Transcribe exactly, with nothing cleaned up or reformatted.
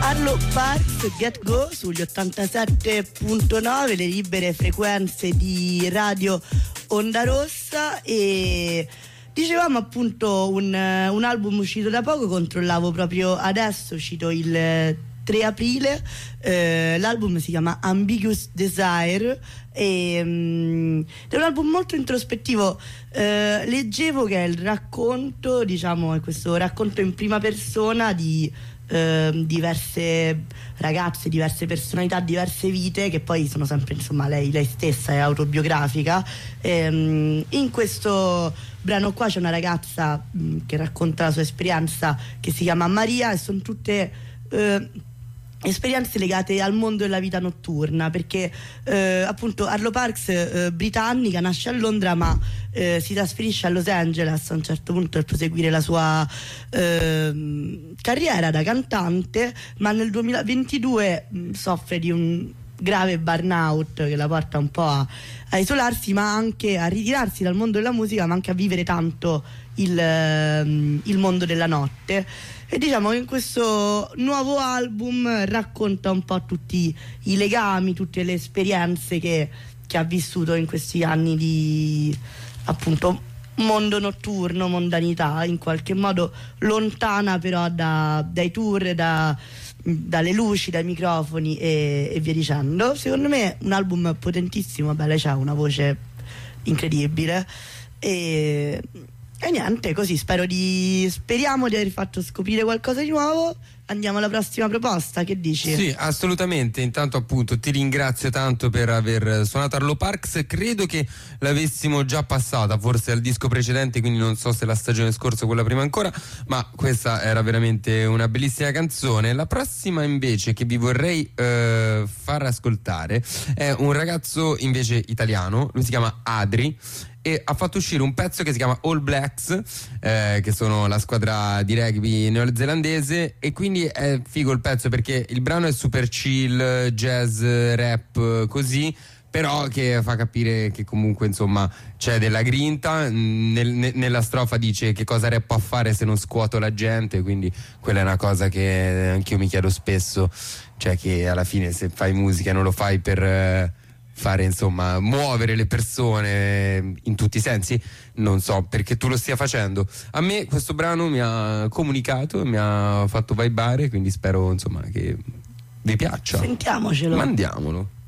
Arlo Parks, Get Go sugli ottantasette virgola nove, le libere frequenze di Radio Onda Rossa. E dicevamo appunto un, un album uscito da poco, controllavo proprio adesso, uscito il tre aprile, eh, l'album si chiama Ambiguous Desire e, um, è un album molto introspettivo. Eh, leggevo che è il racconto, diciamo, è questo racconto in prima persona di eh, diverse ragazze, diverse personalità, diverse vite, che poi sono sempre, insomma, lei, lei stessa è autobiografica. E, um, in questo brano qua c'è una ragazza mh, che racconta la sua esperienza, che si chiama Maria, e sono tutte eh, esperienze legate al mondo della vita notturna, perché eh, appunto Arlo Parks, eh, britannica, nasce a Londra ma eh, si trasferisce a Los Angeles a un certo punto per proseguire la sua eh, carriera da cantante, ma nel duemilaventidue mh, soffre di un grave burnout che la porta un po' a, a isolarsi, ma anche a ritirarsi dal mondo della musica, ma anche a vivere tanto il, il mondo della notte. E diciamo che in questo nuovo album racconta un po' tutti i legami, tutte le esperienze che, che ha vissuto in questi anni di appunto mondo notturno, mondanità, in qualche modo lontana però da, dai tour, da, dalle luci, dai microfoni e, e via dicendo. Secondo me è un album potentissimo. Beh, lei ha una voce incredibile e... E niente, così spero di speriamo di aver fatto scoprire qualcosa di nuovo. Andiamo alla prossima proposta, che dici? Sì, assolutamente. Intanto appunto ti ringrazio tanto per aver suonato Arlo Parks. Credo che l'avessimo già passata forse al disco precedente, quindi non so se la stagione scorsa o quella prima ancora, ma questa era veramente una bellissima canzone. La prossima invece che vi vorrei eh, far ascoltare è un ragazzo invece italiano, lui si chiama Adri e ha fatto uscire un pezzo che si chiama All Blacks, eh, che sono la squadra di rugby neozelandese, e quindi è figo il pezzo perché il brano è super chill, jazz, rap, così, però che fa capire che comunque insomma c'è della grinta. Nel, ne, nella strofa dice che cosa rap può fare se non scuoto la gente, quindi quella è una cosa che anch'io mi chiedo spesso, cioè che alla fine se fai musica non lo fai per... Eh, fare insomma muovere le persone in tutti i sensi, non so perché tu lo stia facendo. A me questo brano mi ha comunicato, mi ha fatto vibare, quindi spero insomma che vi piaccia. Sentiamocelo. Mandiamolo.